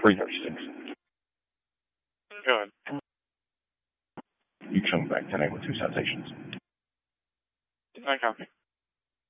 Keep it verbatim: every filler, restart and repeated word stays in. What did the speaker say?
three thirty-six. Good. You come back tonight with two citations. I copy.